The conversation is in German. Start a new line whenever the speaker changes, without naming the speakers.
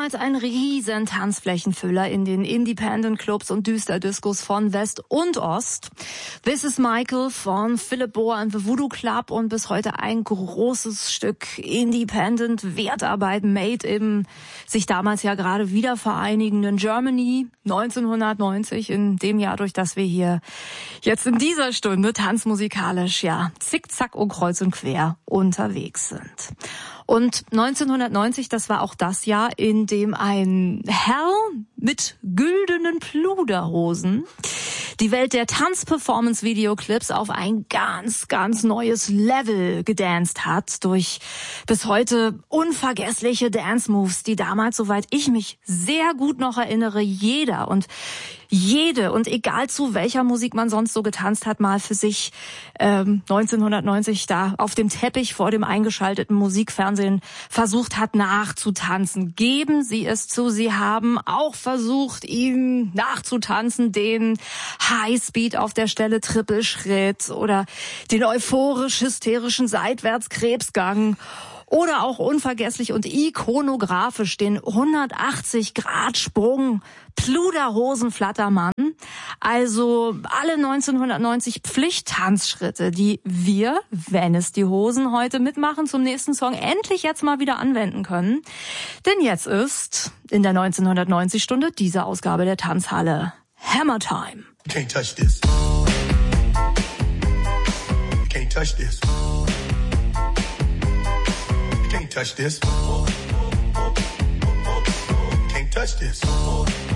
damals ein riesen Tanzflächenfüller in den Independent-Clubs und Düsterdiscos von West und Ost. This is Michael von Philip Bohr and the Voodoo Club und bis heute ein großes Stück Independent-Wertarbeit made im sich damals ja gerade wieder vereinigenden Germany 1990, in dem Jahr, durch das wir hier jetzt in dieser Stunde tanzmusikalisch ja zickzack und kreuz und quer unterwegs sind. Und 1990, das war auch das Jahr, in dem ein Herr mit güldenen Pluderhosen die Welt der Tanzperformance-Videoclips auf ein ganz, ganz neues Level gedanced hat durch bis heute unvergessliche Dance-Moves, die damals, soweit ich mich sehr gut noch erinnere, jeder und jede und egal zu welcher Musik man sonst so getanzt hat, mal für sich 1990 da auf dem Teppich vor dem eingeschalteten Musikfernsehen versucht hat nachzutanzen. Geben Sie es zu, Sie haben auch versucht, ihm nachzutanzen, den Highspeed auf der Stelle Trippelschritt oder den euphorisch-hysterischen Seitwärtskrebsgang. Oder auch unvergesslich und ikonografisch den 180-Grad-Sprung Pluderhosen-Flattermann. Also alle 1990 Pflichttanzschritte, die wir, wenn es die Hosen heute mitmachen, zum nächsten Song endlich jetzt mal wieder anwenden können. Denn jetzt ist in der 1990-Stunde diese Ausgabe der Tanzhalle Hammer Time.
You can't touch this. You can't touch this. Can't touch this. Can't touch this.